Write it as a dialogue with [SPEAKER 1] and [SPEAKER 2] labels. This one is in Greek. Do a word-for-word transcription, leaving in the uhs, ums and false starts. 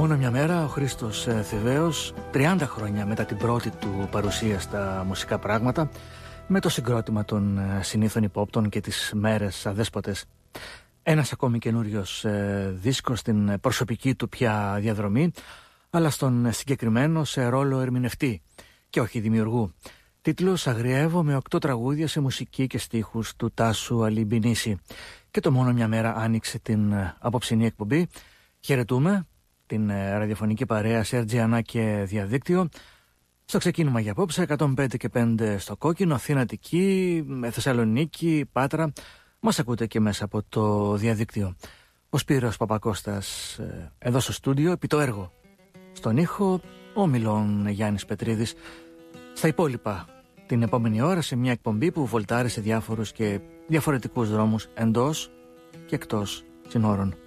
[SPEAKER 1] Μόνο μια μέρα ο Χρήστος Θηβαίος, τριάντα χρόνια μετά την πρώτη του παρουσία στα μουσικά πράγματα, με το συγκρότημα των συνήθων υπόπτων και τις μέρες αδέσποτες. Ένας ακόμη καινούριος δίσκος στην προσωπική του πια διαδρομή, αλλά στον συγκεκριμένο σε ρόλο ερμηνευτή και όχι δημιουργού. Τίτλος «Αγριεύω» με οκτώ τραγούδια σε μουσική και στίχους του Τάσου Αλιμπινίση. Και το «Μόνο μια μέρα» άνοιξε την απόψινή εκπομπή. Χαιρετούμε την ραδιοφωνική παρέα Σέρτζιανά και διαδίκτυο. Στο ξεκίνημα για απόψε, εκατόν πέντε και πέντε στο Κόκκινο, Αθήνα Αττική, Θεσσαλονίκη, Πάτρα. Μας ακούτε και μέσα από το διαδίκτυο. Ο Σπύρος Παπακώστας εδώ στο στούντιο, επί το έργο. Στον ήχο, ο Μιλών Γιάννης Πετρίδης. Στα υπόλοιπα την επόμενη ώρα σε μια εκπομπή που βολτάρει σε διάφορους και διαφορετικούς δρόμους εντός και εκτός συνόρων.